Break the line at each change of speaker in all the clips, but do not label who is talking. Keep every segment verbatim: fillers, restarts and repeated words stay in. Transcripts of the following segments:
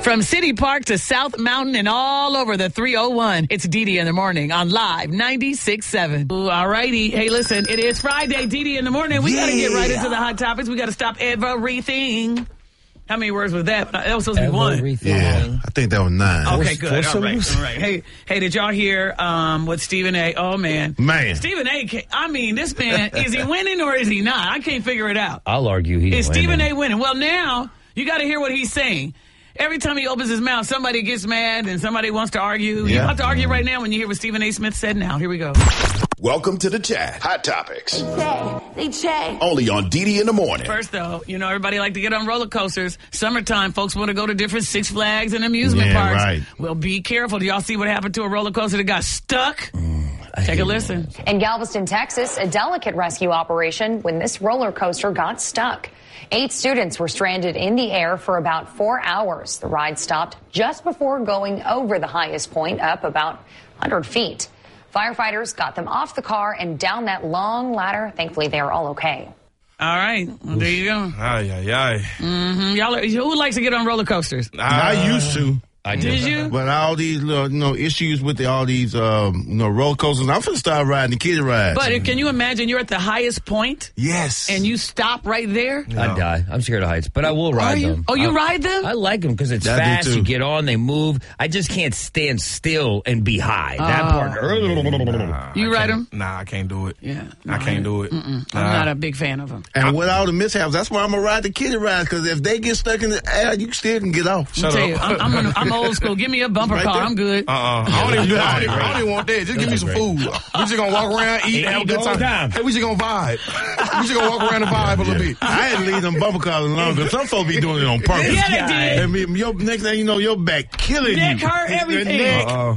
From City Park to South Mountain and all over the three oh one. It's Dee in the Morning on Live ninety-six point seven. Ooh, all righty. Hey, listen, it is Friday, Dee in the Morning. We yeah. got to get right into the hot topics. We got to stop everything. How many words was that? That was supposed to be one.
Yeah, I think that was nine.
Okay, good. All right, all right. Hey, hey, did y'all hear um, what Stephen A? Oh, man.
Man.
Stephen A, I mean, this man, is he winning or is he not? I can't figure it out.
I'll argue he's
Is
winning.
Stephen A winning? Well, now, you got to hear what he's saying. Every time he opens his mouth, somebody gets mad and somebody wants to argue. Yeah. You have to argue right now when you hear what Stephen A. Smith said now. Here we go.
Welcome to the chat. Hot Topics.
They chat. They chat.
Only on Dee in the Morning.
First, though, you know, everybody like to get on roller coasters. Summertime, folks want to go to different Six Flags and amusement
yeah,
parks.
Right.
Well, be careful. Do y'all see what happened to a roller coaster that got stuck? Mm, Take a listen.
In Galveston, Texas, a delicate rescue operation when this roller coaster got stuck. Eight students were stranded in the air for about four hours. The ride stopped just before going over the highest point, up about one hundred feet. Firefighters got them off the car and down that long ladder. Thankfully, they are all okay.
All right. Well, there you go.
Ay, ay, ay.
Mm-hmm. Y'all, are, who likes to get on roller coasters?
Uh, I used to.
I
did. Did you?
But all these, uh, you know, issues with the, all these, um, you know, roller coasters. I'm finna start riding the kiddie rides.
But can you imagine you're at the highest point?
Yes.
And you stop right there?
No. I'd die. I'm scared of heights, but I will ride
Are you?
them.
Oh, you
I,
ride them?
I like them because it's
I
fast. You get on, they move. I just can't stand still and be high.
Oh.
That part.
Nah,
you
I
ride them?
Nah, I can't do it.
Yeah, no,
I can't do it.
Mm-mm.
Nah.
I'm not a big fan of them.
And with all the mishaps, that's why I'm gonna ride the kiddie rides. Because if they get stuck in the air, you still can get off.
Shut
I'll
up.
You, I'm, I'm, gonna, I'm old school. Give me a bumper
Right
car.
there.
I'm good.
Uh-uh. I don't even do I don't even, I don't even want that. Just give me some food. We just gonna walk around, eat, and have a good time.
time.
Hey, we just gonna vibe. We just gonna walk around and vibe a little bit.
I had to leave them bumper cars alone because some folks be doing it on purpose.
Yeah, they did.
And me, your, next thing you know, your back killing
Neck
you.
hurt, everything.
Neck.
Uh-uh.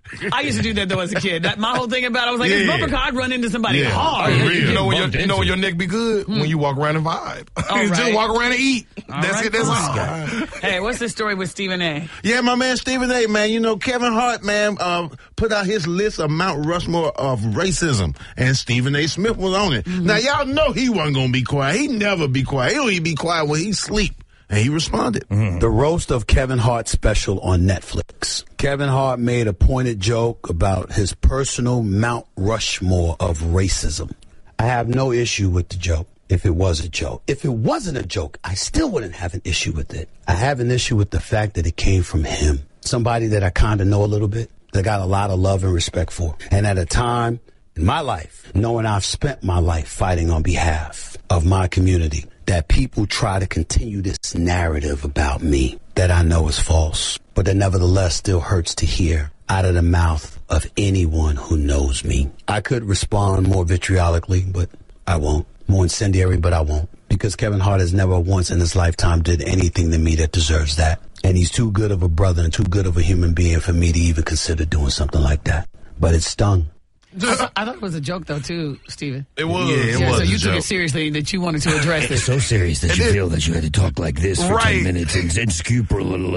I used to do that, though, as a kid. That, my whole thing about it, I was like,
Yeah.
this bumper car, I'd run into somebody
Yeah.
hard.
Oh,
You
really?
You know when your,
bumped
you know when
into
your neck be good?
Hmm.
When you walk around and vibe.
All
Just
right.
walk around and eat.
All
That's
right,
it. That's
fine.
all.
Hey, what's the story with Stephen A?
Yeah, my man Stephen A, man. You know, Kevin Hart, man, uh, put out his list of Mount Rushmore of racism, and Stephen A. Smith was on it.
Mm-hmm.
Now, y'all know he wasn't going to be quiet. He never be quiet. He don't even be quiet when he sleep. And he responded.
Mm-hmm. The roast of Kevin Hart special on Netflix. Kevin Hart made a pointed joke about his personal Mount Rushmore of racism. I have no issue with the joke if it was a joke. If it wasn't a joke, I still wouldn't have an issue with it. I have an issue with the fact that it came from him. Somebody that I kind of know a little bit, that I got a lot of love and respect for. And at a time in my life, knowing I've spent my life fighting on behalf of my community, that people try to continue this narrative about me that I know is false, but that nevertheless still hurts to hear out of the mouth of anyone who knows me. I could respond more vitriolically, but I won't. More incendiary, but I won't. Because Kevin Hart has never once in his lifetime did anything to me that deserves that. And he's too good of a brother and too good of a human being for me to even consider doing something like that. But it stung.
I thought, I thought it was a joke, though, too, Stephen.
It was.
Yeah, it
Yeah,
was
so you
a
took
joke.
it seriously that you wanted to address
It's
this.
so serious that you
it-
feel that you had to talk like this for
Right.
ten minutes and, and scoop a little.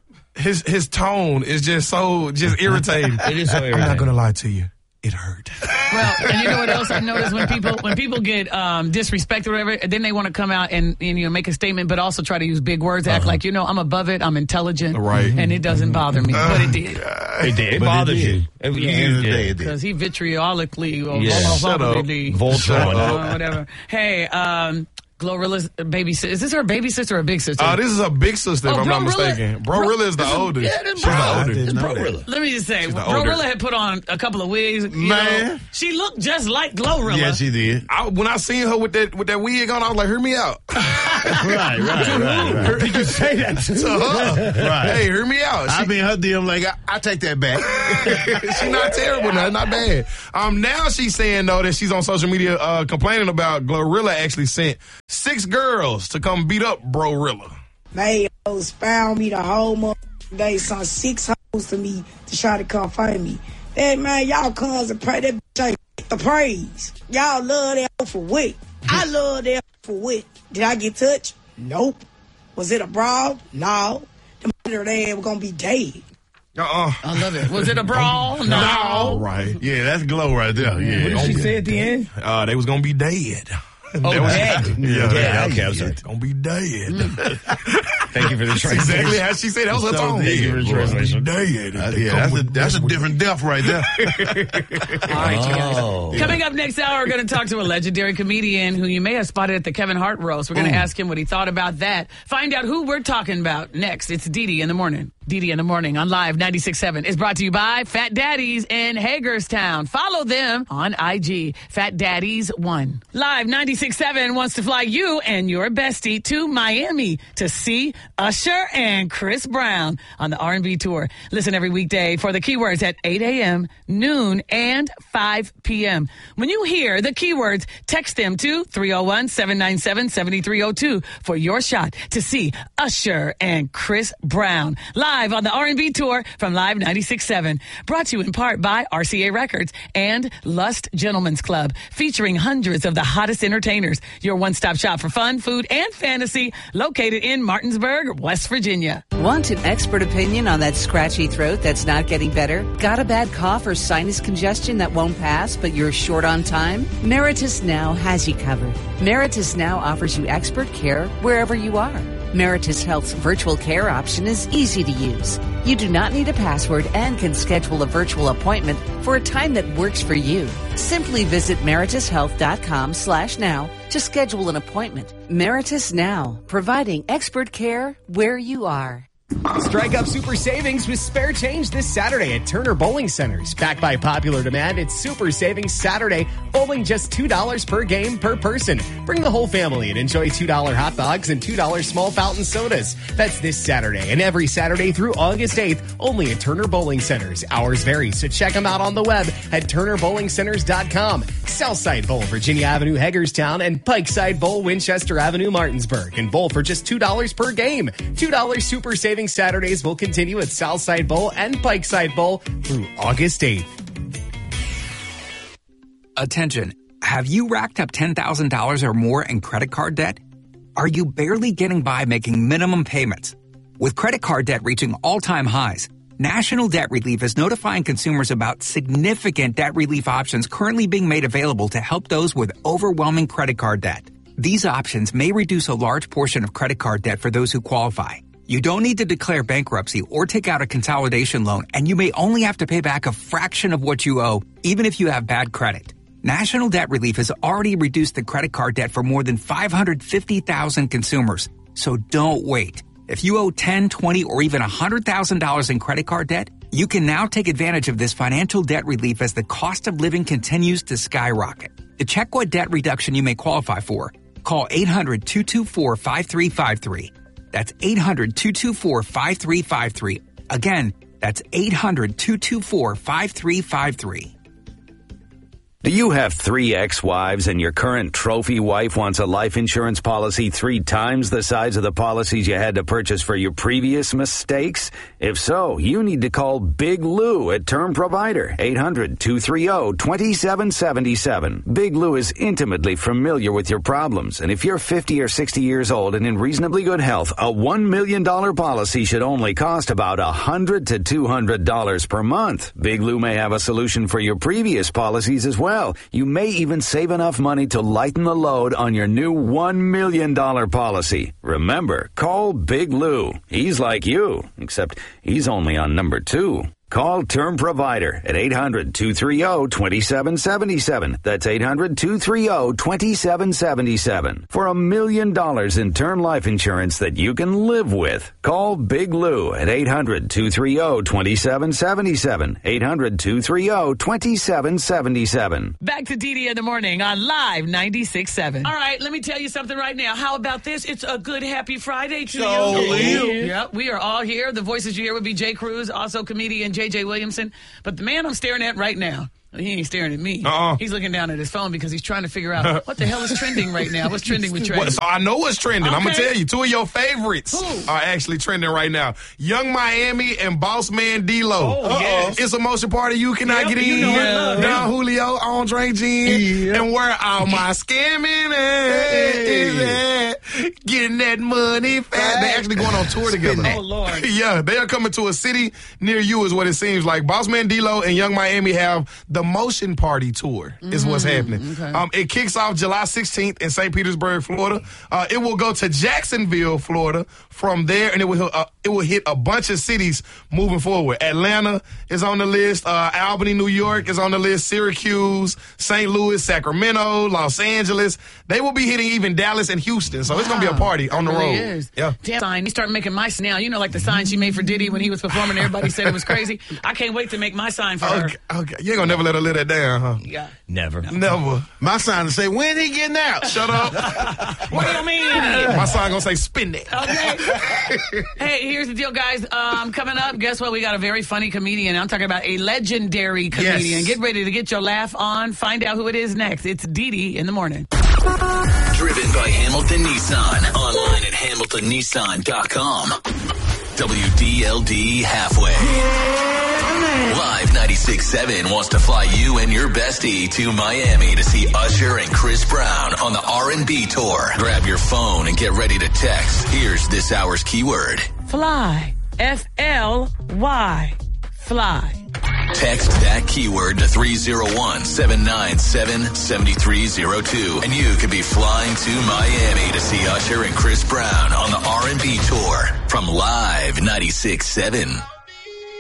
His his tone is just so just irritating.
It is so
I'm not
irritating.
gonna lie to you. It hurt.
Well, and you know what else I noticed when people when people get um, disrespected or whatever, then they want to come out and, and you know make a statement, but also try to use big words, act like you know I'm above it, I'm intelligent,
Right.
and it doesn't bother me, but it did
It did. It
But it
bothers
did.
you. It,
At the end of the day, it did.
because he vitriolically or
Yeah.
Shut up.
Voltron.
uh, whatever. Hey, um, Glorilla's baby sister. Is this her baby sister or big sister?
Uh, this is a big sister, if
Oh,
I'm not
Bro-Rilla-
mistaken. Bro-Rilla is the
Bro-
oldest.
yeah, that's
She's the
Bro.
I
oldest.
didn't know that.
Bro-Rilla.
Let me just say,
She's the older.
Glorilla had put on a couple of wigs. You
Man.
know, she looked just like Glorilla.
Yeah, she did.
I, when I seen her with that with that wig on, I was like, "Hear me out."
right, right, right, right. Did you say that to
To her.
Right.
Hey, hear me out.
I
She,
be in her D M like, I, I take that back.
she's not terrible, no, not bad. Um, now she's saying though that she's on social media uh, complaining about Glorilla actually sent six girls to come beat up Bro-Rilla.
They hoes found me the whole month. They sent six hoes to me to try to come find me. Hey, man, y'all comes and pray. That bitch ain't the praise. Y'all love that hoe for what? I love that hoe for what? Did I get touched? Nope. Was it a brawl? No. The mother they were going to be dead.
Uh-uh.
I love it. Was it a brawl? No.
All right.
Yeah, that's glow right there. Yeah.
What did she say at the end?
Uh, they was gonna be dead.
Oh,
That was-
dead.
Yeah,
Yeah, okay, I'm sorry.
Gonna be dead.
Thank you for the
That's
translation.
exactly how she said. That was her
So
tone.
deep,
Thank you for the translation.
Uh, yeah, that's a, that's a different depth right there.
All right, you guys.
Oh.
Coming up next hour, we're going to talk to a legendary comedian who you may have spotted at the Kevin Hart roast. We're going to ask him what he thought about that. Find out who we're talking about next. It's Didi in the morning. Didi in the morning on Live ninety-six point seven is brought to you by Fat Daddies in Hagerstown. Follow them on I G, Fat Daddies one. Live ninety-six point seven wants to fly you and your bestie to Miami to see Usher and Chris Brown on the R and B tour. Listen every weekday for the keywords at eight a.m., noon, and five p.m. When you hear the keywords, text them to three oh one, seven nine seven, seven three oh two for your shot to see Usher and Chris Brown live on the R and B tour from Live ninety-six point seven. Brought to you in part by R C A Records and Lust Gentlemen's Club, featuring hundreds of the hottest entertainers. Your one-stop shop for fun, food, and fantasy, located in Martinsburg, West Virginia.
Want an expert opinion on that scratchy throat that's not getting better? Got a bad cough or sinus congestion that won't pass, but you're short on time? Meritus Now has you covered. Meritus Now offers you expert care wherever you are. Meritus Health's virtual care option is easy to use. You do not need a password and can schedule a virtual appointment for a time that works for you. Simply visit meritushealth.com slash now to schedule an appointment. Meritus Now, providing expert care where you are.
Strike up super savings with spare change this Saturday at Turner Bowling Centers. Backed by popular demand, it's Super Savings Saturday. Bowling just two dollars per game per person. Bring the whole family and enjoy two dollar hot dogs and two dollar small fountain sodas. That's this Saturday and every Saturday through August eighth, only at Turner Bowling Centers. Hours vary, so check them out on the web at turner bowling centers dot com. Southside Bowl, Virginia Avenue, Hagerstown, and Pikeside Bowl, Winchester Avenue, Martinsburg. And bowl for just two dollars per game. two dollar Super Savings Saturdays will continue at Southside Bowl and Pikeside Bowl through August eighth.
Attention. Have you racked up ten thousand dollars or more in credit card debt? Are you barely getting by making minimum payments? With credit card debt reaching all-time highs, National Debt Relief is notifying consumers about significant debt relief options currently being made available to help those with overwhelming credit card debt. These options may reduce a large portion of credit card debt for those who qualify. You don't need to declare bankruptcy or take out a consolidation loan, and you may only have to pay back a fraction of what you owe, even if you have bad credit. National Debt Relief has already reduced the credit card debt for more than five hundred fifty thousand consumers. So don't wait. If you owe ten, twenty, or even one hundred thousand dollars in credit card debt, you can now take advantage of this financial debt relief as the cost of living continues to skyrocket. To check what debt reduction you may qualify for, call eight hundred, two two four, five three five three. That's eight hundred, two two four, five three five three. Again, that's eight hundred, two two four, five three five three.
Do you have three ex-wives and your current trophy wife wants a life insurance policy three times the size of the policies you had to purchase for your previous mistakes? If so, you need to call Big Lou at Term Provider, eight hundred, two three zero, two seven seven seven. Big Lou is intimately familiar with your problems, and if you're fifty or sixty years old and in reasonably good health, a one million dollars policy should only cost about one hundred to two hundred dollars per month. Big Lou may have a solution for your previous policies as well. You may even save enough money to lighten the load on your new one million dollars policy. Remember, call Big Lou. He's like you, except he's only on number two. Call Term Provider at eight hundred, two three zero, two seven seven seven. That's eight hundred, two three zero, two seven seven seven. For a million dollars in term life insurance that you can live with. Call Big Lou at eight hundred, two three zero, two seven seven seven. eight hundred, two three zero, two seven seven seven.
Back to Didi in the morning on Live ninety-six point seven. All right, let me tell you something right now. How about this? It's a good, happy Friday to
So
you.
you.
Yep, we are all here. The voices you hear would be Jay Cruz, also comedian J J Williamson. But the man I'm staring at right now, he ain't staring at me.
Uh-uh.
He's looking down at his phone because he's trying to figure out what the hell is trending right now. What's trending with Trey?
Well, so I know what's trending.
Okay.
I'm going to tell you. Two of your favorites
Who?
are actually trending right now. Young Miami and Boss Man D-Lo.
Oh, yes.
It's a motion party you cannot
Yep,
get
you
in.
know I love it.
Don Julio, on drink gin.
Yeah.
And where all my scamming at is at. Getting that money fast. They actually going on tour together.
Oh, Lord.
Yeah, they are coming to a city near you is what it seems like. Boss Man D-Lo and Young Miami have the the Motion Party Tour is what's happening.
okay.
Um, it kicks off July sixteenth in Saint Petersburg, Florida. Uh, it will go to Jacksonville, Florida from there, and it will uh, it will hit a bunch of cities moving forward. Atlanta is on the list. Uh, Albany, New York is on the list. Syracuse, Saint Louis, Sacramento, Los Angeles. They will be hitting even Dallas and Houston. So wow. it's going to be a party on the
it really
road.
Is.
Yeah.
Damn sign. You start making my now. You know, like the sign she made for Diddy when he was performing. Everybody said it was crazy. I can't wait to make my sign for
okay,
her.
Okay. You ain't going to never let her live that down, huh?
Yeah.
Never.
Never.
My sign to say, when he getting out?
Shut up.
What do you mean?
My sign going to say, spin it.
Okay. Hey, here's the deal, guys. Um, coming up, guess what? We got a very funny comedian. I'm talking about a legendary comedian.
Yes.
Get ready to get your laugh on. Find out who it is next. It's Didi in the morning.
Driven by Hamilton Nissan. Online at hamilton nissan dot com. W D L D Halfway. Live ninety-six point seven wants to fly you and your bestie to Miami to see Usher and Chris Brown on the R and B tour. Grab your phone and get ready to text. Here's this hour's keyword.
Fly. F L Y. Fly.
Text that keyword to three oh one, seven nine seven, seven three oh two and you could be flying to Miami to see Usher and Chris Brown on the R and B tour from Live ninety-six point seven.